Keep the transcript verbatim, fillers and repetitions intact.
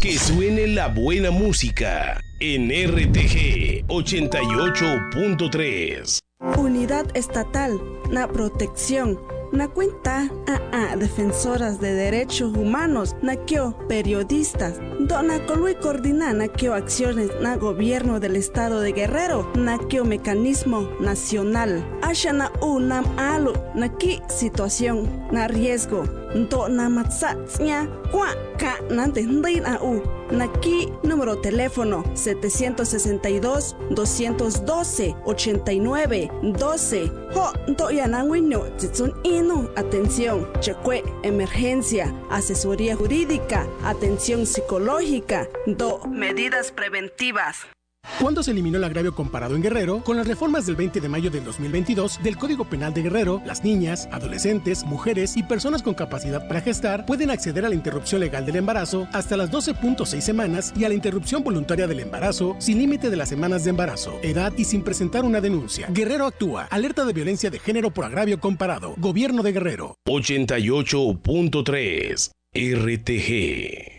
Que suene la buena música en R T G ochenta y ocho punto tres. Unidad Estatal, na protección, na cuenta a, a defensoras de derechos humanos, na kio periodistas, dona colui coordina na kio acciones na gobierno del estado de Guerrero, na kio mecanismo nacional, asha na u nam alu, na ki situación, na riesgo, do na matsatsnya, kwa ka nante ndin a u. Naki número teléfono setecientos sesenta y dos, doscientos doce, ochenta y nueve, doce. Ho, do yananguino, titsun ino. Atención, chekwe, emergencia, asesoría jurídica, atención psicológica, do medidas preventivas. ¿Cuándo se eliminó el agravio comparado en Guerrero? Con las reformas del veinte de mayo del dos mil veintidós del Código Penal de Guerrero, las niñas, adolescentes, mujeres y personas con capacidad para gestar pueden acceder a la interrupción legal del embarazo hasta las doce punto seis semanas y a la interrupción voluntaria del embarazo sin límite de las semanas de embarazo, edad y sin presentar una denuncia. Guerrero actúa. Alerta de violencia de género por agravio comparado. Gobierno de Guerrero. ochenta y ocho punto tres R T G.